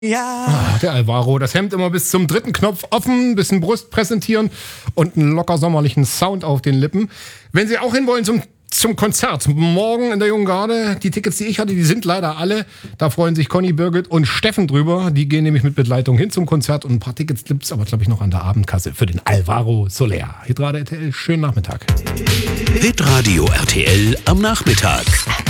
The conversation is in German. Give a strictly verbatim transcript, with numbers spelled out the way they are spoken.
Ja. Ah, der Alvaro, das Hemd immer bis zum dritten Knopf offen, bisschen Brust präsentieren und einen locker sommerlichen Sound auf den Lippen. Wenn Sie auch hinwollen zum, zum Konzert, morgen in der Jungen Garde, die Tickets, die ich hatte, die sind leider alle. Da freuen sich Conny, Birgit und Steffen drüber. Die gehen nämlich mit Begleitung hin zum Konzert und ein paar Tickets gibt's aber, glaube ich, noch an der Abendkasse für den Alvaro Soler. Hitradio R T L, schönen Nachmittag. Hitradio R T L am Nachmittag.